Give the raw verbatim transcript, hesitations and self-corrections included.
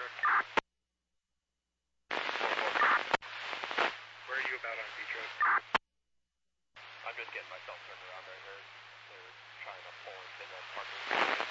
Where are you about on Beach Road? I'm just getting myself turned around right here. They're trying to pull into the parking.